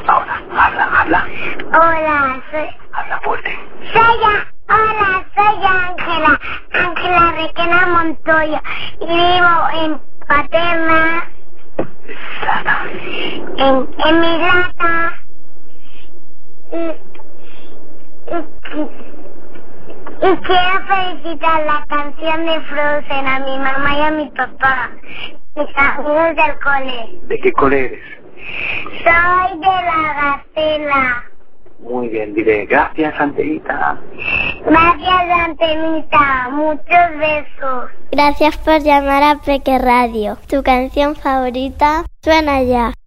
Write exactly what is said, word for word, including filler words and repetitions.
Ahora, habla, habla. Hola, soy... Habla fuerte. Soy a... Hola, soy Ángela. Ángela Requena Montoya. Y vivo en Paterna. Plata. En, en Mislata. Y, y, y, y quiero felicitar la canción de Frozen a mi mamá y a mi papá. Mis amigos del cole. ¿De qué cole eres? Soy de la Gacela. Muy bien, dile gracias, Antenita. Gracias, Antenita. Muchos besos. Gracias por llamar a Peque Radio. Tu canción favorita suena ya.